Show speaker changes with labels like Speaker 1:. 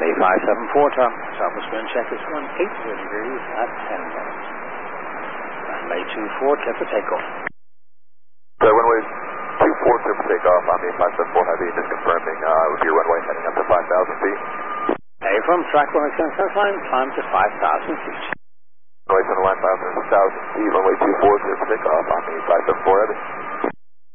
Speaker 1: Runway 574, southwest wind check is 180 degrees at 10 minutes. Runway 24, clear for takeoff.
Speaker 2: So runway 24, clear for takeoff on the 574 heavy, just confirming with your runway heading up to 5,000 feet.
Speaker 1: Okay, from track 1 extend line, climb to 5,000 feet.
Speaker 2: Runway center line 5,000 feet, runway 24, clear for takeoff on the 574 heavy.